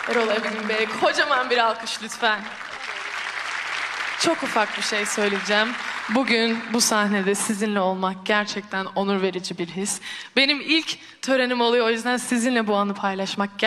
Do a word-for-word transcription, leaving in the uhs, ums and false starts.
Erol Evgin Bey, kocaman bir alkış lütfen. Çok ufak bir şey söyleyeceğim. Bugün bu sahnede sizinle olmak gerçekten onur verici bir his. Benim ilk törenim oluyor, o yüzden sizinle bu anı paylaşmak